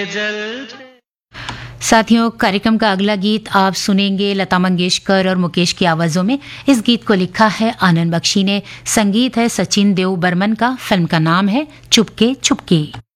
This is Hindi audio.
जलते। साथियों, कार्यक्रम का अगला गीत आप सुनेंगे लता मंगेशकर और मुकेश की आवाजों में। इस गीत को लिखा है आनंद बख्शी ने, संगीत है सचिन देव बर्मन का, फिल्म का नाम है चुपके चुपके।